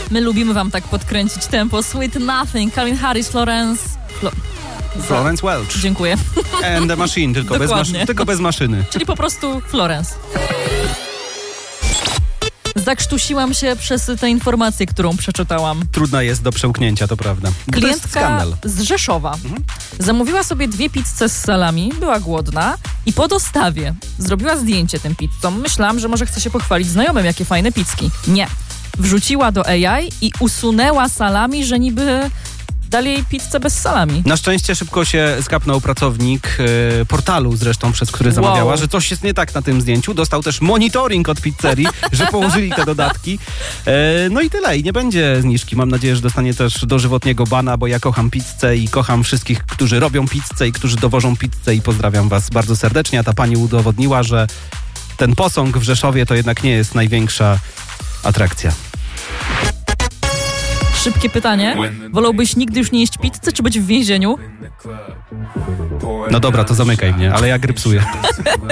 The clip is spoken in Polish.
My lubimy wam tak podkręcić tempo. Sweet Nothing, Calvin Harris, Florence Welch. Dziękuję. And the Machine, tylko bez maszyny. Czyli po prostu Florence. Zakrztusiłam się przez tę informację, którą przeczytałam. Trudna jest do przełknięcia, to prawda. Klientka z Rzeszowa zamówiła sobie 2 pizze z salami, była głodna i po dostawie zrobiła zdjęcie tym pizzom. Myślałam, że może chce się pochwalić znajomym, jakie fajne pizzki. Nie. Wrzuciła do AI i usunęła salami, że niby dali jej pizzę bez salami. Na szczęście szybko się skapnął pracownik portalu zresztą, przez który zamawiała, że coś jest nie tak na tym zdjęciu. Dostał też monitoring od pizzerii, że położyli te dodatki. No i tyle. I nie będzie zniżki. Mam nadzieję, że dostanie też dożywotniego bana, bo ja kocham pizzę i kocham wszystkich, którzy robią pizzę i którzy dowożą pizzę i pozdrawiam was bardzo serdecznie. A ta pani udowodniła, że ten posąg w Rzeszowie to jednak nie jest największa atrakcja. Szybkie pytanie. Wolałbyś nigdy już nie jeść pizzy, czy być w więzieniu? No dobra, to zamykaj mnie, ale ja grypsuję.